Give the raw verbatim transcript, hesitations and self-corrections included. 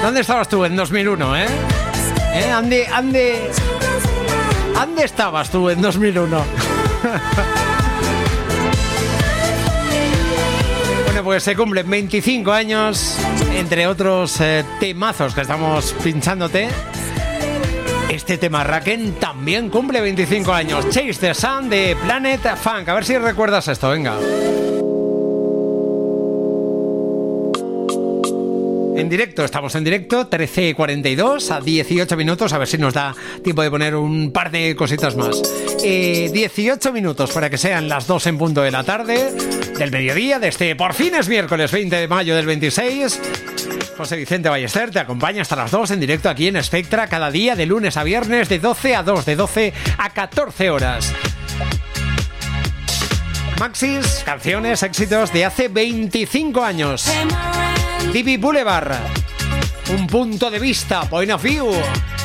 ¿Dónde estabas tú en dos mil uno, eh? ¿Eh? ¿Ande, ande, ande estabas tú en dos mil uno? Bueno, pues se cumplen veinticinco años, entre otros eh, temazos que estamos pinchándote. Este tema Raken también cumple veinticinco años. Chase the Sun de Planet Funk. A ver si recuerdas esto, venga. En directo, estamos en directo, trece cuarenta y dos a dieciocho minutos, a ver si nos da tiempo de poner un par de cositas más. Eh, dieciocho minutos para que sean las dos en punto de la tarde, del mediodía, de este por fin es miércoles veinte de mayo del veintiséis. José Vicente Ballester te acompaña hasta las dos en directo aquí en Spectra, cada día de lunes a viernes de doce a dos, de doce a catorce horas. Maxis, canciones, éxitos de hace veinticinco años. D B Boulevard, un punto de vista, point of view.